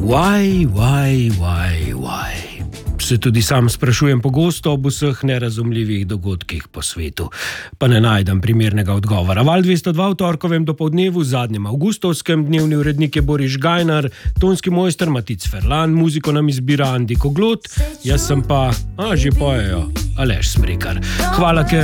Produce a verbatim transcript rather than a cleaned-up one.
Why, why, why, why? Se tudi sam sprašujem pogosto ob vseh nerazumljivih dogodkih po svetu, pa ne najdem primernega odgovora. Val dvesto dva v torkovem dopoldnevu, zadnjem avgustovskem, dnevni urednik je Boris Gajnar, tonski mojster Matic Ferlan, muziko nam izbira Andi Koglot, jaz sem pa, a že pojejo, Aleš Smrekar. Hvala, ker